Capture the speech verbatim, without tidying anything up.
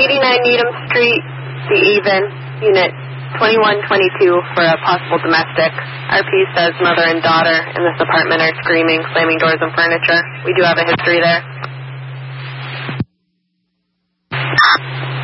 eighty-nine Needham Street, the Even, Unit twenty-one twenty-two for a possible domestic. R P says mother and daughter in this apartment are screaming, slamming doors and furniture. We do have a history there.